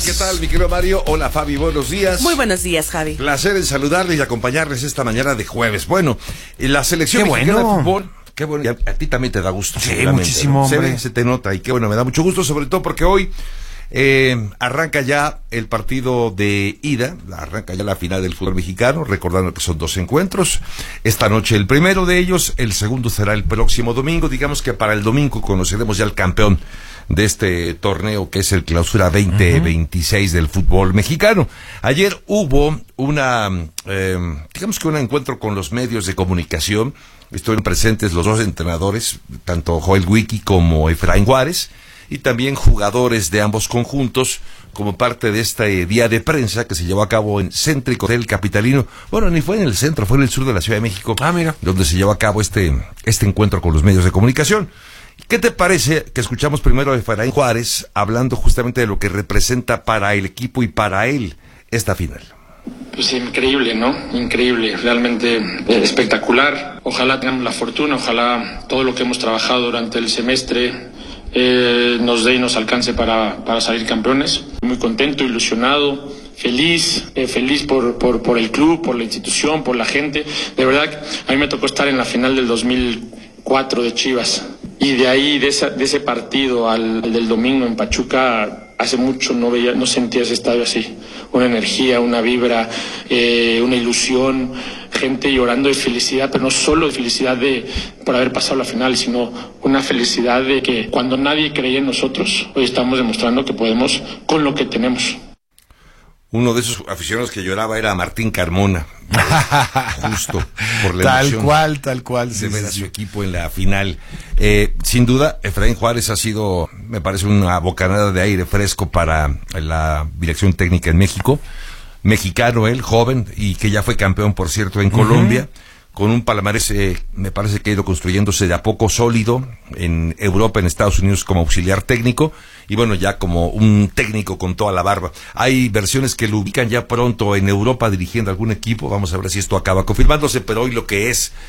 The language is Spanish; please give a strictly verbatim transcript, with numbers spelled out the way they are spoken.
¿Qué tal, mi querido Mario? Hola, Fabi, buenos días. Muy buenos días, Javi. Placer en saludarles y acompañarles esta mañana de jueves. Bueno, la selección Qué mexicana bueno. de fútbol, qué bueno, y a, a ti también te da gusto. Sí, seguramente, muchísimo, ¿no? Se hombre. ve, se te nota, y qué bueno, me da mucho gusto, sobre todo porque hoy eh, arranca ya el partido de ida, arranca ya la final del fútbol mexicano, recordando que son dos encuentros. Esta noche el primero de ellos, el segundo será el próximo domingo. Digamos que para el domingo conoceremos ya al campeón de este torneo, que es el Clausura veinte veintiséis del fútbol mexicano. Ayer hubo una, eh, digamos que un encuentro con los medios de comunicación. Estuvieron presentes los dos entrenadores, tanto Joel Wiki como Efraín Juárez, y también jugadores de ambos conjuntos, como parte de este día de prensa que se llevó a cabo en Céntrico Hotel Capitalino. Bueno, ni fue en el centro, fue en el sur de la Ciudad de México, Ah, mira. donde se llevó a cabo este, este encuentro con los medios de comunicación. ¿Qué te parece que escuchamos primero a Efraín Juárez hablando justamente de lo que representa para el equipo y para él esta final? Pues increíble, ¿no? Increíble, realmente eh, espectacular. Ojalá tengamos la fortuna, ojalá todo lo que hemos trabajado durante el semestre eh, nos dé y nos alcance para, para salir campeones. Muy contento, ilusionado, feliz, eh, feliz por, por, por el club, por la institución, por la gente. De verdad, a mí me tocó estar en la final del dos mil cuatro de Chivas. Y de ahí, de, esa, de ese partido al, al del domingo en Pachuca, hace mucho no veía, no sentía ese estadio así. Una energía, una vibra, eh, una ilusión, gente llorando de felicidad, pero no solo de felicidad de por haber pasado la final, sino una felicidad de que cuando nadie creía en nosotros, hoy estamos demostrando que podemos con lo que tenemos. Uno de esos aficionados que lloraba era Martín Carmona, justo por la Tal emoción cual, tal cual. de Sí, ver sí, a su sí. equipo en la final. Eh, sin duda, Efraín Juárez ha sido, me parece, una bocanada de aire fresco para la dirección técnica en México. Mexicano él, joven, y que ya fue campeón, por cierto, en Colombia, con un palmarés, eh, me parece que ha ido construyéndose de a poco sólido en Europa, en Estados Unidos, como auxiliar técnico, y bueno, ya como un técnico con toda la barba. Hay versiones que lo ubican ya pronto en Europa dirigiendo algún equipo. Vamos a ver si esto acaba confirmándose, pero hoy lo que es